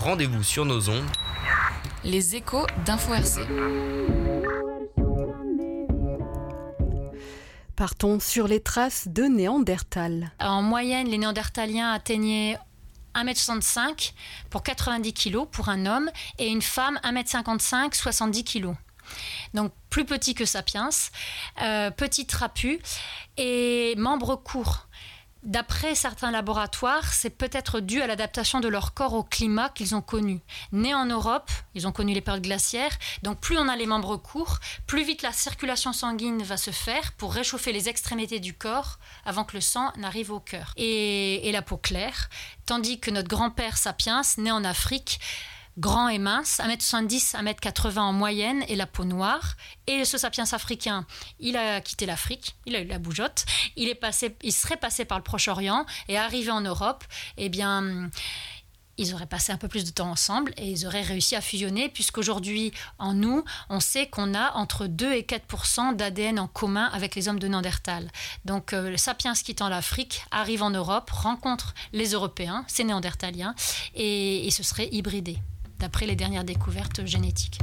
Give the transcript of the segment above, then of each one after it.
rendez-vous sur nos ondes. Les échos d'Info RC. Partons sur les traces de Néandertal. En moyenne, les Néandertaliens atteignaient 1,65 m pour 90 kg pour un homme et une femme 1,55 m, 70 kg. Donc plus petit que Sapiens, petit trapu et membres courts. D'après certains laboratoires, c'est peut-être dû à l'adaptation de leur corps au climat qu'ils ont connu. Nés en Europe, ils ont connu les périodes glaciaires, donc plus on a les membres courts, plus vite la circulation sanguine va se faire pour réchauffer les extrémités du corps avant que le sang n'arrive au cœur. Et la peau claire, tandis que notre grand-père Sapiens, né en Afrique, grand et mince, 1,70 m, 1,80 m en moyenne, et la peau noire. Et ce sapiens africain, il a quitté l'Afrique, il a eu la bougeotte, il serait passé par le Proche-Orient et arrivé en Europe, eh bien, ils auraient passé un peu plus de temps ensemble et ils auraient réussi à fusionner, puisqu'aujourd'hui, en nous, on sait qu'on a entre 2 et 4% d'ADN en commun avec les hommes de Néandertal. Donc, le sapiens quittant l'Afrique arrive en Europe, rencontre les Européens, ces Néandertaliens, et se serait hybridé, d'après les dernières découvertes génétiques.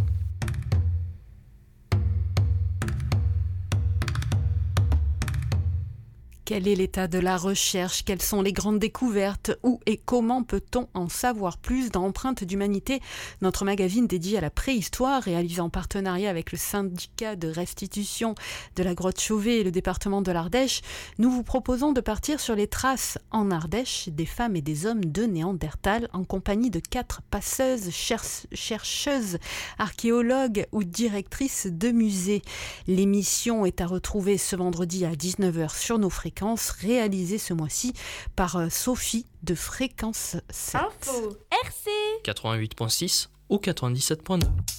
Quel est l'état de la recherche? Quelles sont les grandes découvertes? Où et comment peut-on en savoir plus dans Empreinte d'humanité, notre magazine dédié à la préhistoire, réalisé en partenariat avec le syndicat de restitution de la Grotte Chauvet et le département de l'Ardèche? Nous vous proposons de partir sur les traces en Ardèche des femmes et des hommes de Néandertal en compagnie de 4 passeuses, chercheuses, archéologues ou directrices de musées. L'émission est à retrouver ce vendredi à 19h sur nos fréquences, réalisée ce mois-ci par Sophie de Fréquence 7. Info RC 88.6 ou 97.9.